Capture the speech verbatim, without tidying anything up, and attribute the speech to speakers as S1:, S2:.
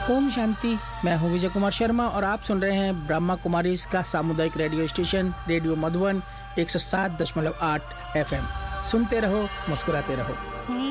S1: ओम शांति। मैं हूं विजय कुमार शर्मा और आप सुन रहे हैं ब्रह्मा कुमारीज का सामुदायिक रेडियो स्टेशन रेडियो मधुबन एक सौ सात दशमलव आठ एफ एम। सुनते रहो, मुस्कुराते रहो।